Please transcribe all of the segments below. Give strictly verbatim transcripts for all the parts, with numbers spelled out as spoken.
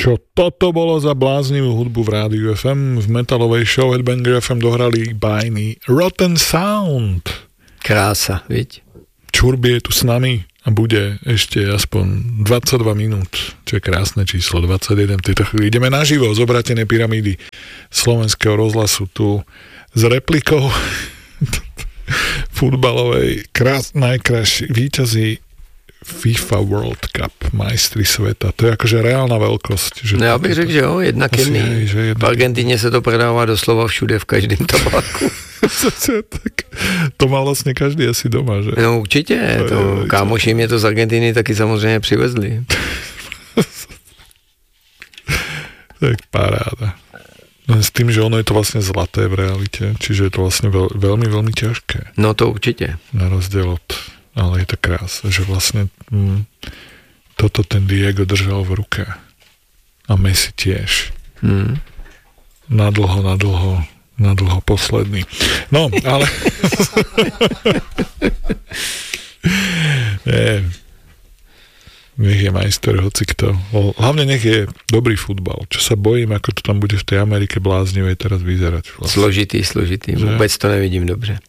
Čo toto bolo za bláznivú hudbu v Rádiu ef em? V metalovej show Headbanger ef em dohrali bajný Rotten Sound. Krása, viď? Čurby je tu s nami a bude ešte aspoň dvadsaťdva minút, čo je krásne číslo, dvadsaťjeden v tejto chvíli. Ideme naživo z obratenej pyramídy Slovenského rozhlasu tu s replikou futbalovej krás, najkrajší víťazí FIFA World Cup, majstri sveta. To je akože reálna veľkosť. Že no já bych řekl, že jo, jednak jedný. Hej, že jednak... V Argentíně se to prodává doslova všude, v každém tabáku. Tak, to má vlastně každý asi doma, že? No určitě, to, to kámoši mě to z Argentiny taky samozřejmě přivezli. Tak paráda. S tým, že ono je to vlastne zlaté v realite, čiže je to vlastne veľ, veľmi, veľmi ťažké. No to určite. Na rozdiel od, ale je to krásne, že vlastne hm, toto ten Diego držal v ruke. A Messi tiež. Hmm. Nadlho, nadlho, nadlho posledný. No, ale... Nie. Nech je majster hocikto. Hlavne nech je dobrý futbal. Čo sa bojím, ako to tam bude v tej Amerike bláznivej teraz vyzerať. Vlastne. Složitý, složitý. Že? Vôbec to nevidím dobře.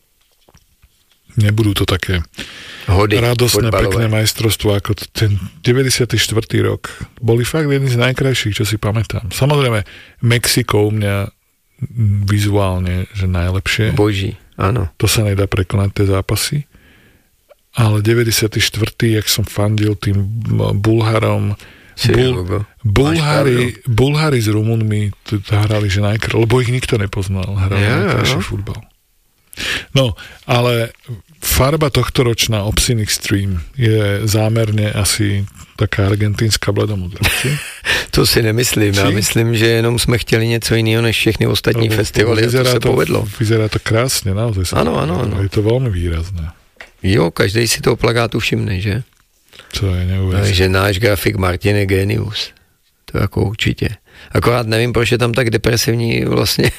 Nebudú to také hody, radostné, fotbalové. Pekné majstrovstvo ako ten deväťdesiaty štvrtý rok. Boli fakt jedni z najkrajších, čo si pamätám. Samozrejme, Mexiko u mňa vizuálne, že najlepšie. Boží, áno. To sa nedá prekonať, tie zápasy. Ale deväťdesiaty štvrtý jak som fandil tým Bulharom, Bul, Bulhári, Bulhári s Rumunmi hrali, že najkrát, lebo ich nikto nepoznal, hrali ja, najkrajší futbal. No, ale farba tohto ročná Obscenic Stream je zámerne asi taká argentínska bledomudrá. To si nemyslím, Či? Já myslím, že jenom jsme chtěli něco jiného než všechny ostatní no, festivaly a to se to, povedlo. Vyzerá to krásne, naozaj. Ano, ano, ano. Je to veľmi výrazné. Jo, každý si toho plakátu všimne, že? To je neuvěřitelné. Takže náš grafik Martin je genius. To jako určitě. Akorát nevím, proč je tam tak depresivní vlastně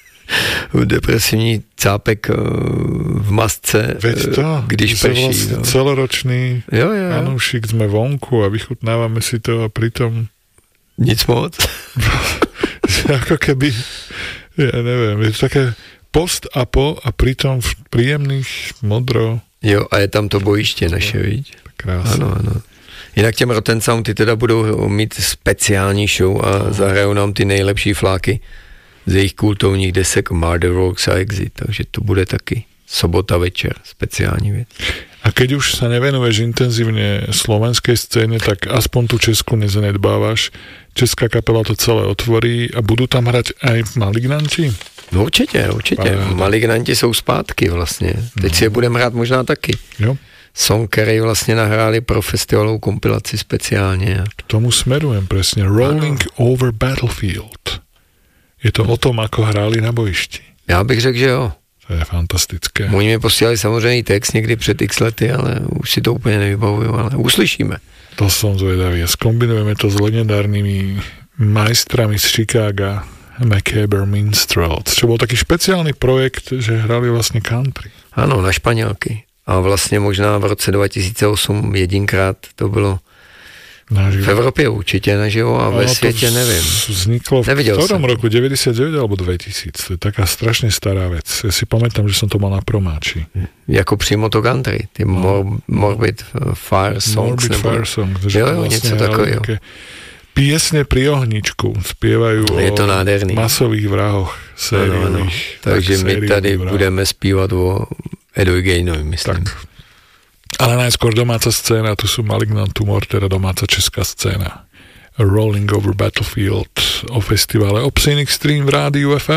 depresivní cápek v masce, Veď to, když prší. Vlastne no. Celoročný jo, jo, jo. anúšik, sme vonku a vychutnávame si to a pritom nic moc. Ako keby ja neviem, je to také post a po a pritom v príjemných modro. Jo, a je tam to bojiště naše, viď? Krásné. Ano, ano. Jinak těm Rotten Sound ty teda budou mít speciální show a no. zahrajou nám ty nejlepší fláky z jejich kultovních desek Murder Rocks a Exit, takže to bude taky sobota večer, speciální věc. A keď už sa nevenuješ intenzívne slovenskej scéne, tak aspoň tú Česku nezanedbávaš. Česká kapela to celé otvorí a budú tam hrať aj Malignanti? No určitě, určitě. Paráda. Malignanti jsou zpátky vlastně. Teď no. si je budeme hrát možná taky. Jo. Song, který vlastně nahráli pro festivalovou kompilaci speciálně. K tomu smerujem presne. Rolling ano. Over Battlefield. Je to o tom, ako hráli na bojišti. Já bych řekl, že jo. To je fantastické. Oni mi posílali samozřejmě text někdy před x lety, ale už si to úplně nevybavuju, ale uslyšíme. To som zvedavý. Skombinujeme to s legendárnymi majstrami z Chicaga, Macabre Minstrels, čo bol taký špeciálny projekt, že hrali vlastne country. Ano, na Španělky. A vlastně možná v roce dva tisíce osm jedinkrát to bylo naživo. V Evropě určitě naživo a ve ono světě nevím. Vzniklo v ktorom roku deväťdesiatdeväť alebo dvetisíc. To je taká strašne stará vec. Ja si pamätám, že som to mal na promáči. Jako přímo to country. Ty no. mor, Morbid Fire Songs. Morbid Fire Songs. Jo, jo, vlastne něco takového. Piesne pri ohničku spievajú je to o nádherný. masových vrahoch sériových. No, no. Takže my tady vrah. budeme zpívat o Edovi Gainovi, myslím. Tak. Ale najskôr domáca scéna, tu sú Malignant Tumor, teda domáca česká scéna. Rolling Over Battlefield o festivale Obscenic Stream v Rádiu ef em.